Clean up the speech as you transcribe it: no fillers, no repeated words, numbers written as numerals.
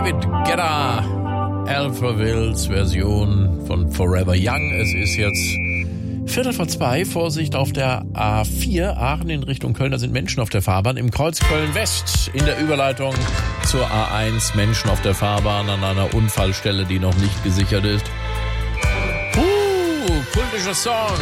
David Guetta, Alphavilles Version von Forever Young. Es ist jetzt 1:45. Vorsicht auf der A4 Aachen in Richtung Köln. Da sind Menschen auf der Fahrbahn. Im Kreuz Köln-West in der Überleitung zur A1 Menschen auf der Fahrbahn an einer Unfallstelle, die noch nicht gesichert ist. Kultischer Song.